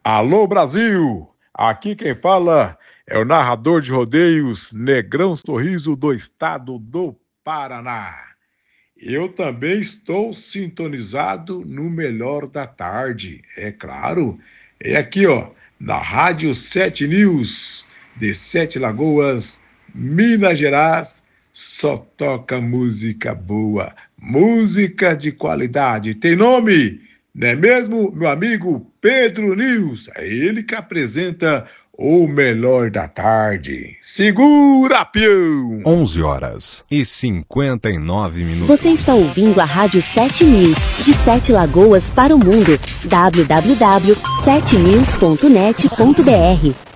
Alô Brasil, aqui quem fala é o narrador de rodeios Negrão Sorriso do estado do Paraná. Eu também estou sintonizado no Melhor da Tarde, é claro. É aqui, ó, na Rádio 7 News, de Sete Lagoas, Minas Gerais, só toca música boa, música de qualidade. Tem nome, não é mesmo, meu amigo Pedro News? É ele que apresenta o Melhor da Tarde. Segura, peão! 11h59. Você está ouvindo a Rádio 7 News, de Sete Lagoas para o mundo. www.7news.net.br